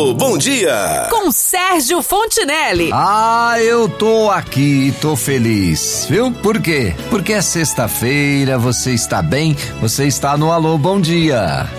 Alô, bom dia! Com Sérgio Fontinelli. Eu tô aqui e tô feliz, viu? Por quê? Porque é sexta-feira, você está bem, você está no Alô, bom dia.